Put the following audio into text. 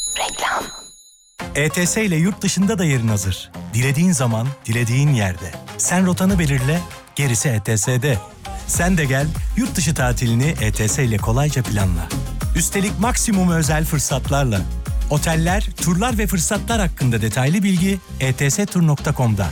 Reklam. ETS ile yurt dışında da yerin hazır. Dilediğin zaman, dilediğin yerde. Sen rotanı belirle, gerisi ETS'de. Sen de gel, yurt dışı tatilini ETS ile kolayca planla. Üstelik maksimum özel fırsatlarla. Oteller, turlar ve fırsatlar hakkında detaylı bilgi etstur.com'da.